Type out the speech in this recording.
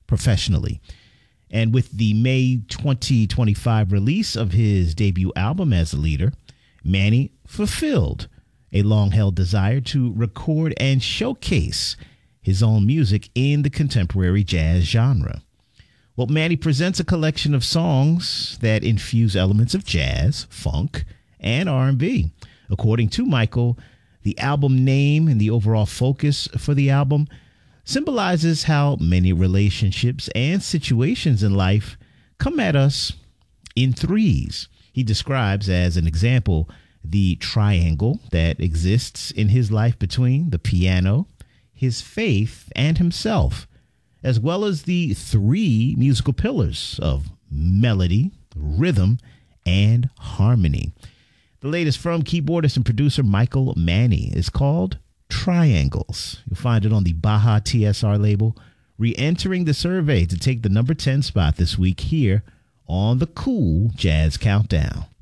professionally. And with the May 2025 release of his debut album as a leader, Manny fulfilled a long-held desire to record and showcase his own music in the contemporary jazz genre. Well, Manny presents a collection of songs that infuse elements of jazz, funk, and R&B. According to Michael, the album name and the overall focus for the album symbolizes how many relationships and situations in life come at us in threes. He describes as an example the triangle that exists in his life between the piano, his faith, and himself, as well as the three musical pillars of melody, rhythm, and harmony. The latest from keyboardist and producer Michael Manny is called Triangles. You'll find it on the Baja TSR label, re-entering the survey to take the number 10 spot this week here on the Cool Jazz Countdown.